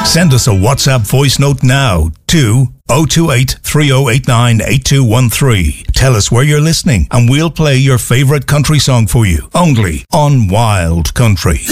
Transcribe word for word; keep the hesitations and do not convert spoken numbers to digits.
Send us a WhatsApp voice note now to oh two eight, three oh eight nine, eight two one three. Tell us where you're listening and we'll play your favourite country song for you, only on Wild Country.